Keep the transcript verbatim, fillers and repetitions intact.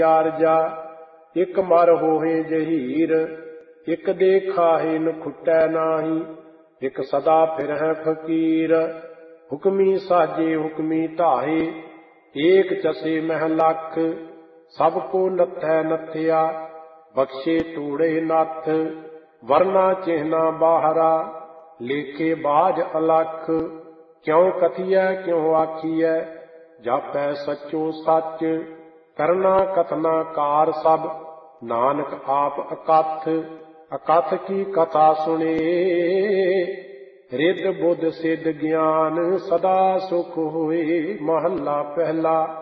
ਆਰਜਾ। ਇਕ ਮਰ ਹੋਏ ਜਹੀਰ, ਇਕ ਦੇ ਖਾਹੇ ਨ ਖੁੱਟੈ ਨਾਹੀ, ਇਕ ਸਦਾ ਫਿਰਹਿ ਫਕੀਰ। ਹੁਕਮੀ ਸਾਜੇ ਹੁਕਮੀ ਢਾਹੇ, ਏਕ ਚਸੇ ਮਹਿ ਲੱਖ। ਸਭ ਕੋ ਨੱਥੈ ਨੱਥਿਆ, ਬਖਸ਼ੇ ਤੂੜੇ ਨੱਥ। ਵਰਨਾ ਚਿਹਨਾ ਬਾਹਰਾ, ਲੇਖੇ ਬਾਝ ਅਲਖ। ਕਿਉ ਕਥੀਐ ਕਿਉ ਆਖੀਐ, ਜਾਪੈ ਸੱਚੋ ਸੱਚ। ਕਰਨਾ ਕਥਨਾ ਕਾਰ ਸਭ, ਨਾਨਕ ਆਪ ਅਕਥ। ਅਕਥ ਕੀ ਕਥਾ ਸੁਣੇ, ਰਿੱਧ ਬੁੱਧ ਸਿੱਧ ਗਿਆਨ। ਸਦਾ ਸੁਖ ਹੋਏ। ਮਹੱਲਾ ਪਹਿਲਾ।